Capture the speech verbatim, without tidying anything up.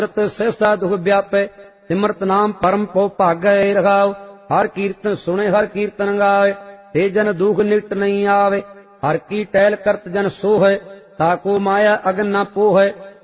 सहसा दुख व्यापे सिमरत नाम परम पो भागै रघाओ। हर कीर्तन सुने हर कीर्तन गावे ते जन दुख निकट नहीं आवे। हर की टहल करत जन सोहै ताको माया अगन न पोहै।